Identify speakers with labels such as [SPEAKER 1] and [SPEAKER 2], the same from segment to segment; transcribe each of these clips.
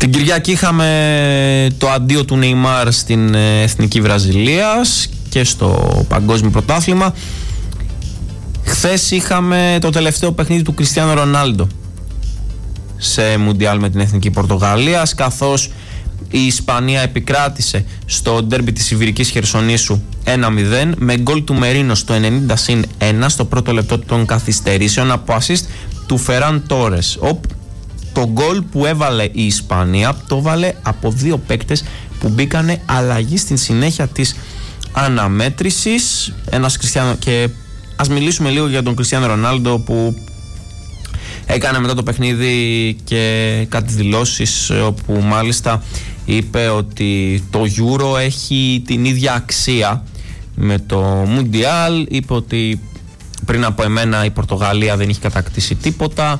[SPEAKER 1] Την Κυριακή είχαμε το αντίο του Νεϊμάρ στην Εθνική Βραζιλίας και στο Παγκόσμιο Πρωτάθλημα. Χθες είχαμε το τελευταίο παιχνίδι του Κριστιάνο Ρονάλντο σε Μουντιάλ με την Εθνική Πορτογαλίας, καθώς η Ισπανία επικράτησε στο ντέρμπι της Ιβηρικής Χερσονήσου 1-0 με γκολ του Μερίνο στο 90+1 στο πρώτο λεπτό των καθυστερήσεων από ασίστ του Φεράν Τόρες. Το γκολ που έβαλε η Ισπανία το έβαλε από δύο παίκτες που μπήκανε αλλαγή στην συνέχεια της αναμέτρησης. Και ας μιλήσουμε λίγο για τον Κριστιάνο Ρονάλντο, που έκανε μετά το παιχνίδι και κάτι δηλώσεις, όπου μάλιστα είπε ότι το Euro έχει την ίδια αξία με το Mundial. Είπε ότι πριν από εμένα η Πορτογαλία δεν είχε κατακτήσει τίποτα,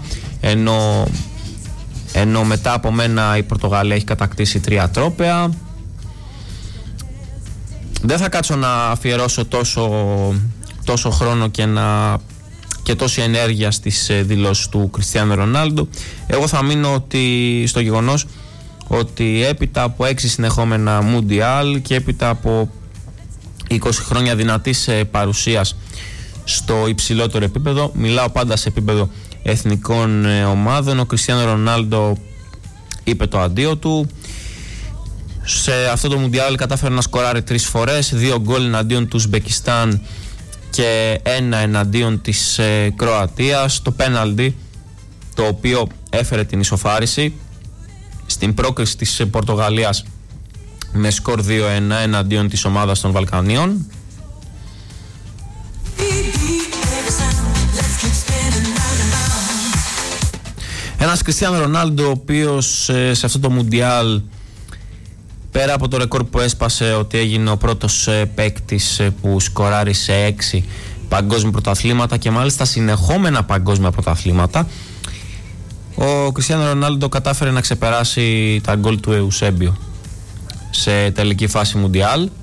[SPEAKER 1] ενώ μετά από μένα η Πορτογαλία έχει κατακτήσει 3 τρόπαια. Δεν θα κάτσω να αφιερώσω τόσο χρόνο και τόση ενέργεια στις δηλώσεις του Κριστιάνο Ρονάλντο. Εγώ θα μείνω στο γεγονός ότι έπειτα από 6 συνεχόμενα Μουντιάλ και έπειτα από 20 χρόνια δυνατής παρουσίας στο υψηλότερο επίπεδο, μιλάω πάντα σε επίπεδο εθνικών ομάδων, ο Κριστιάνο Ρονάλντο είπε το αντίο του. Σε αυτό το Μουντιάλ κατάφερε να σκοράρει 3 φορές, 2 γκολ εναντίον του Ουσμπεκιστάν και 1 εναντίον της Κροατίας. Το πέναλτι το οποίο έφερε την ισοφάριση στην πρόκριση της Πορτογαλίας με σκορ 2-1 εναντίον της ομάδας των Βαλκανίων. Ένας Κριστιάνο Ρονάλντο ο οποίος σε αυτό το Μουντιάλ, πέρα από το ρεκόρ που έσπασε ότι έγινε ο πρώτος παίκτης που σκοράρει σε 6 παγκόσμια πρωταθλήματα και μάλιστα συνεχόμενα παγκόσμια πρωταθλήματα, ο Κριστιάνο Ρονάλντο κατάφερε να ξεπεράσει τα γκολ του Εουσέμπιο σε τελική φάση Μουντιάλ.